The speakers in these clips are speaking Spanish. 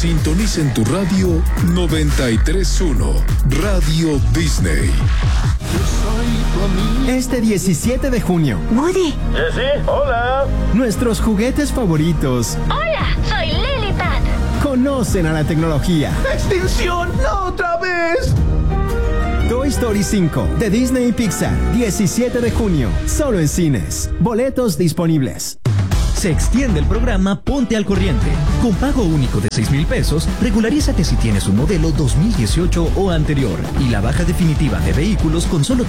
Sintoniza en tu radio 93.1, Radio Disney. Este 17 de junio. Woody. Sí, hola. Nuestros juguetes favoritos. Hola, soy Lilipad. Conocen a la tecnología. ¡Extinción! ¡No otra vez! Toy Story 5 de Disney y Pixar, 17 de junio, solo en cines. Boletos disponibles. Se extiende el programa Ponte al Corriente. Con pago único de 6,000 pesos, regularízate si tienes un modelo 2018 o anterior y la baja definitiva de vehículos con solo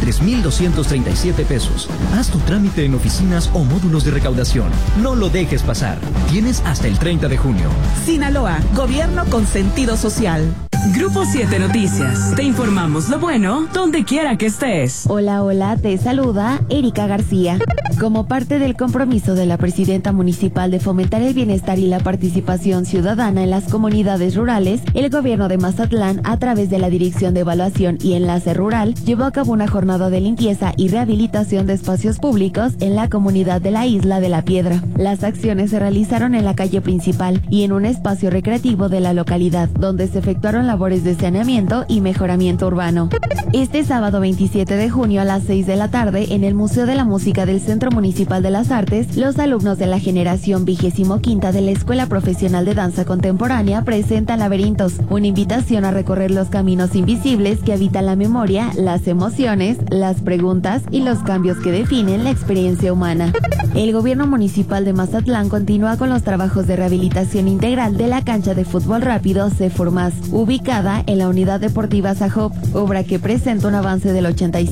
3,237 pesos. Haz tu trámite en oficinas o módulos de recaudación. No lo dejes pasar. Tienes hasta el 30 de junio. Sinaloa, gobierno con sentido social. Grupo 7 Noticias. Te informamos lo bueno donde quiera que estés. Hola, te saluda Erika García. Como parte del compromiso de la presidenta municipal de fomentar el bienestar y la participación ciudadana en las comunidades rurales, el gobierno de Mazatlán, a través de la Dirección de Evaluación y Enlace Rural, llevó a cabo una jornada de limpieza y rehabilitación de espacios públicos en la comunidad de la Isla de la Piedra. Las acciones se realizaron en la calle principal y en un espacio recreativo de la localidad, donde se efectuaron labores de saneamiento y mejoramiento urbano. Este sábado 27 de junio a las 6 de la tarde, en el Museo de la Música del Centro Municipal de las Artes, los alumnos de la generación 25ª de la Escuela Profesional de Danza Contemporánea presentan Laberintos, una invitación a recorrer los caminos invisibles que habitan la memoria, las emociones, las preguntas y los cambios que definen la experiencia humana. El gobierno municipal de Mazatlán continúa con los trabajos de rehabilitación integral de la cancha de fútbol rápido Seformas, ubicada en la Unidad Deportiva Sajop, obra que presenta un avance del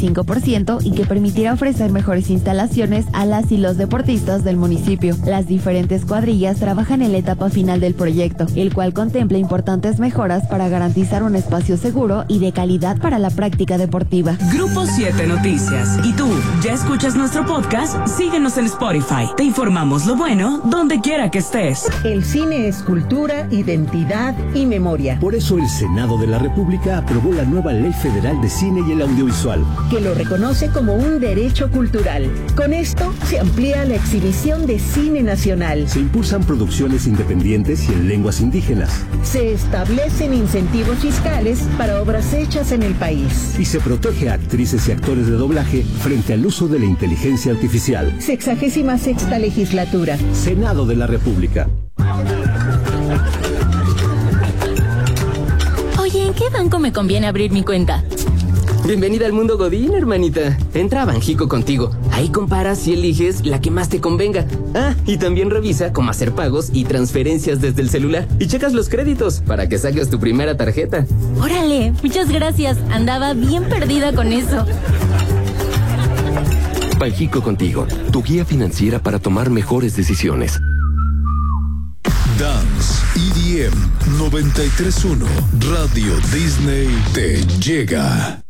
85% y que permitirá ofrecer mejores instalaciones a las y los deportistas del municipio. Las diferentes cuadrillas trabajan en la etapa final del proyecto, el cual contempla importantes mejoras para garantizar un espacio seguro y de calidad para la práctica deportiva. Grupo 7 Noticias. ¿Y tú, ya escuchas nuestro podcast? Síguenos en Spotify. Te informamos lo bueno donde quiera que estés. El cine es cultura, identidad y memoria. Por eso el Senado de la República aprobó la nueva Ley Federal de Cine y el Audiovisual, que lo reconoce como un derecho cultural. Con esto se amplía la exhibición de cine nacional. Se impulsan producciones independientes y en lenguas indígenas. Se establecen incentivos fiscales para obras hechas en el país. Y se protege a actrices y actores de doblaje frente al uso de la inteligencia artificial. 66ª Legislatura. Senado de la República. Oye, ¿en qué banco me conviene abrir mi cuenta? Bienvenida al mundo Godín, hermanita. Entra a Banjico Contigo. Ahí comparas y eliges la que más te convenga. Ah, y también revisa cómo hacer pagos y transferencias desde el celular. Y checas los créditos para que saques tu primera tarjeta. Órale, muchas gracias. Andaba bien perdida con eso. Banjico Contigo, tu guía financiera para tomar mejores decisiones. Dance EDM 93.1, Radio Disney te llega.